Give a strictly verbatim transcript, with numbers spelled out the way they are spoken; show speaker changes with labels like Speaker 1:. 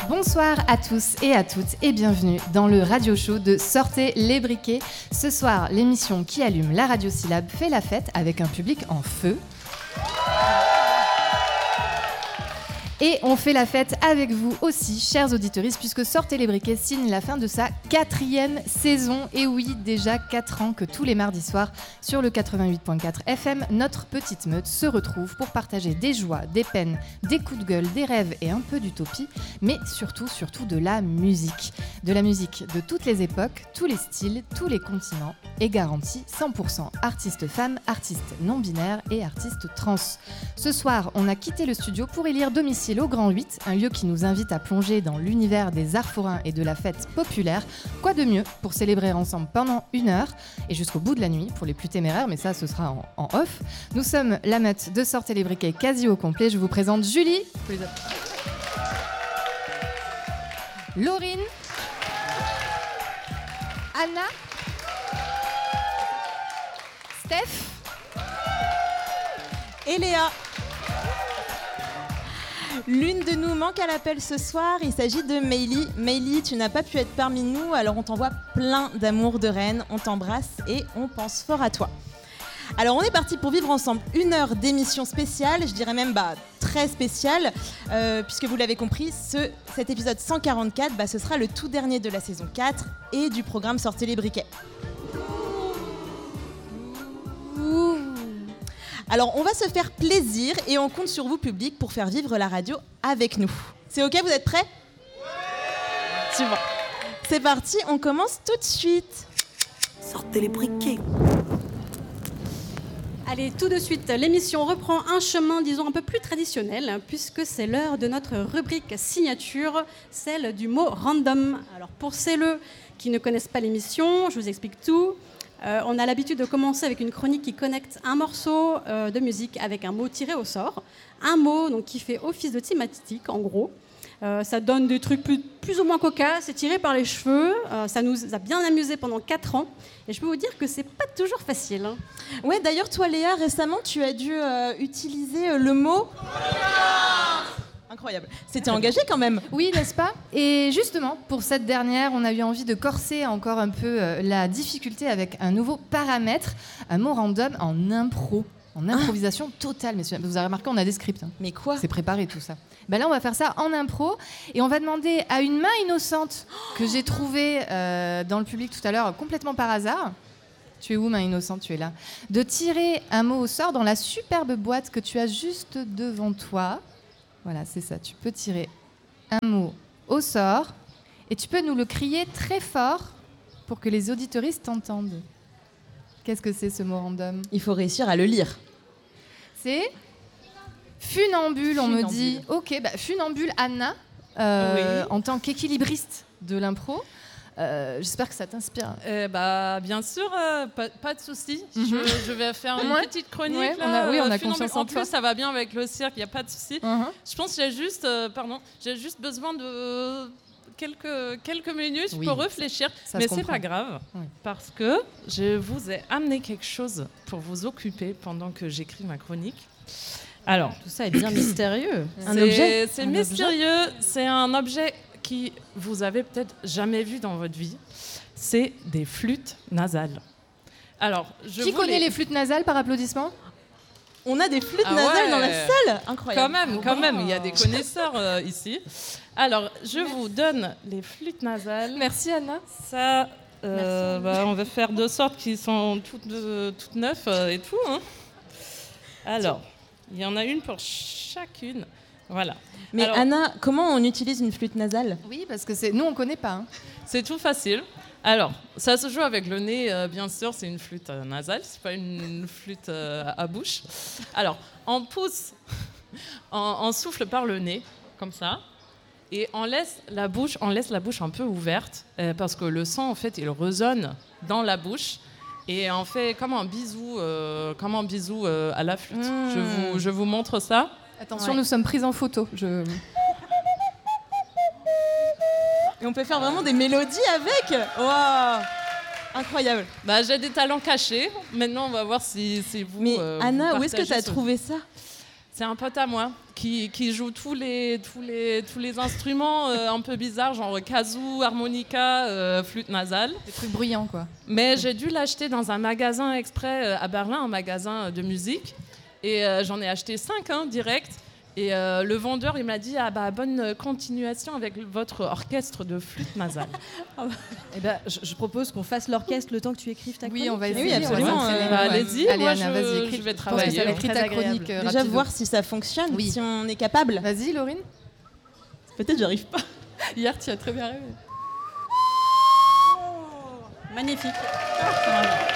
Speaker 1: Bonsoir à tous et à toutes et bienvenue dans le radio show de Sortez les briquets. Ce soir, l'émission qui allume la radiosyllabe fait la fête avec un public en feu. Et on fait la fête avec vous aussi, chers auditeuristes, puisque Sortez les briquets signe la fin de sa quatrième saison. Et oui, déjà quatre ans que tous les mardis soirs, sur le quatre-vingt-huit virgule quatre F M, notre petite meute se retrouve pour partager des joies, des peines, des coups de gueule, des rêves et un peu d'utopie, mais surtout, surtout de la musique. De la musique de toutes les époques, tous les styles, tous les continents, et garantie cent pour cent artistes femmes, artistes non-binaires et artistes trans. Ce soir, on a quitté le studio pour élire domicile au Grand huit, un lieu qui nous invite à plonger dans l'univers des arts forains et de la fête populaire. Quoi de mieux pour célébrer ensemble pendant une heure et jusqu'au bout de la nuit pour les plus téméraires, mais ça ce sera en, en off. Nous sommes la meute de Sortez les briquets quasi au complet. Je vous présente Julie, Laurine, Anna, Steph
Speaker 2: et Léa. L'une de nous manque à l'appel ce soir, il s'agit de Meili. Meili, tu n'as pas pu être parmi nous, alors on t'envoie plein d'amour de reine, on t'embrasse et on pense fort à toi. Alors on est parti pour vivre ensemble une heure d'émission spéciale, je dirais même bah, très spéciale, euh, puisque vous l'avez compris, ce, cet épisode cent quarante-quatre, bah, ce sera le tout dernier de la saison quatre et du programme Sortez les briquets. Alors, on va se faire plaisir et on compte sur vous, public, pour faire vivre la radio avec nous. C'est OK, vous êtes prêts ? Ouais ! Super. C'est parti, on commence tout de suite.
Speaker 3: Sortez les briquets.
Speaker 4: Allez, tout de suite, l'émission reprend un chemin, disons, un peu plus traditionnel, puisque c'est l'heure de notre rubrique signature, celle du mot random. Alors, pour celles qui ne connaissent pas l'émission, je vous explique tout. Euh, on a l'habitude de commencer avec une chronique qui connecte un morceau euh, de musique avec un mot tiré au sort. Un mot donc, qui fait office de thématique, en gros. Euh, ça donne des trucs plus, plus ou moins cocasses, c'est tiré par les cheveux. Euh, ça nous a bien amusés pendant quatre ans. Et je peux vous dire que c'est pas toujours facile. Hein.
Speaker 2: Ouais, d'ailleurs, toi, Léa, récemment, tu as dû euh, utiliser euh, le mot... Incroyable. C'était engagé quand même.
Speaker 1: Oui, n'est-ce pas ? Et justement, pour cette dernière, on a eu envie de corser encore un peu euh, la difficulté avec un nouveau paramètre, un mot random en impro, en improvisation ah. totale. Mais vous avez remarqué, on a des scripts. Hein.
Speaker 2: Mais quoi ?
Speaker 1: C'est préparé tout ça. Ben là, on va faire ça en impro et on va demander à une main innocente que j'ai trouvée euh, dans le public tout à l'heure, complètement par hasard. Tu es où, main innocente ? Tu es là. De tirer un mot au sort dans la superbe boîte que tu as juste devant toi. Voilà, c'est ça. Tu peux tirer un mot au sort et tu peux nous le crier très fort pour que les auditeuristes t'entendent. Qu'est-ce que c'est ce mot random ?
Speaker 2: Il faut réussir à le lire.
Speaker 1: C'est funambule, on
Speaker 2: funambule.
Speaker 1: me dit. Ok, bah, funambule, Anna, euh, oui. En tant qu'équilibriste de l'impro. Euh, j'espère que ça t'inspire.
Speaker 5: Euh, bah, bien sûr, euh, pas, pas de souci. Mm-hmm. Je, je vais faire une ouais. petite chronique. Ouais,
Speaker 1: là,
Speaker 5: on
Speaker 1: a, oui, on a
Speaker 5: euh,
Speaker 1: confiance
Speaker 5: en,
Speaker 1: en
Speaker 5: en
Speaker 1: toi.
Speaker 5: plus, ça va bien avec le cirque, il n'y a pas de souci. Mm-hmm. Je pense que j'ai juste, euh, pardon, j'ai juste besoin de quelques, quelques minutes oui, pour réfléchir.
Speaker 1: Ça,
Speaker 5: mais
Speaker 1: c'est
Speaker 5: comprend. Pas grave, oui. Parce que je vous ai amené quelque chose pour vous occuper pendant que j'écris ma chronique. Alors,
Speaker 2: tout ça est bien mystérieux.
Speaker 5: Un c'est, objet C'est un mystérieux, objet c'est un objet que vous avez peut-être jamais vu dans votre vie. C'est des flûtes nasales. Alors, je
Speaker 1: Qui connaît
Speaker 5: les...
Speaker 1: les flûtes nasales par applaudissement ?
Speaker 2: On a des flûtes ah nasales ouais. dans la salle ? Incroyable.
Speaker 5: Quand même, quand même, il y a des connaisseurs euh, ici. Alors, je Merci. vous donne les flûtes nasales.
Speaker 1: Merci Anna.
Speaker 5: Ça, euh, Merci. Bah, on va faire de sorte qu'ils sont toutes, euh, toutes neuves euh, et tout. Hein. Alors, il y en a une pour chacune. Voilà.
Speaker 2: Mais
Speaker 5: Alors,
Speaker 2: Anna, comment on utilise une flûte nasale ?
Speaker 1: Oui, parce que c'est... nous, on ne connaît pas. Hein.
Speaker 5: C'est tout facile. Alors, ça se joue avec le nez, euh, bien sûr, c'est une flûte euh, nasale, c'est pas une, une flûte euh, à bouche. Alors, on pousse, on, on souffle par le nez, comme ça, et on laisse la bouche, on laisse la bouche un peu ouverte, euh, parce que le son, en fait, il résonne dans la bouche, et on fait comme un bisou, euh, comme un bisou euh, à la flûte. Mmh. Je vous, je vous montre ça.
Speaker 1: Attention, ouais. Nous sommes prises en photo. Je...
Speaker 2: Et on peut faire vraiment des mélodies avec. Waouh, incroyable.
Speaker 5: Bah, j'ai des talents cachés. Maintenant, on va voir si, si vous...
Speaker 2: Mais
Speaker 5: euh,
Speaker 2: Anna,
Speaker 5: vous
Speaker 2: où est-ce que tu as trouvé ça ?
Speaker 5: C'est un pote à moi qui, qui joue tous les, tous les, tous les instruments euh, un peu bizarres, genre kazoo, harmonica, euh, flûte nasale.
Speaker 1: Des trucs bruyants, quoi.
Speaker 5: Mais j'ai dû l'acheter dans un magasin exprès euh, à Berlin, un magasin de musique. Et euh, j'en ai acheté cinq, hein, direct. Et euh, le vendeur, il m'a dit ah bah bonne continuation avec votre orchestre de flûte nasale.
Speaker 6: Eh ben, je, je propose qu'on fasse l'orchestre le temps que tu écrives ta chronique.
Speaker 1: Oui, on va essayer.
Speaker 2: Oui, absolument,
Speaker 1: on va s'entraîner.
Speaker 2: euh,
Speaker 5: bah,
Speaker 1: Ouais.
Speaker 5: allez-y,
Speaker 1: Allez,
Speaker 5: moi,
Speaker 1: Anna,
Speaker 5: je-
Speaker 1: vas-y, écris.
Speaker 5: je vais
Speaker 1: pense que
Speaker 5: travailler.
Speaker 1: ça va être
Speaker 6: Très
Speaker 1: ta
Speaker 6: agréable.
Speaker 1: chronique. euh,
Speaker 2: Déjà
Speaker 1: rapido.
Speaker 2: voir si ça fonctionne,
Speaker 1: Oui.
Speaker 2: si on est capable.
Speaker 1: Vas-y, Laurine.
Speaker 2: Peut-être j'arrive pas.
Speaker 6: Hier, tu as très bien rêvé.
Speaker 4: Magnifique.
Speaker 2: Voilà.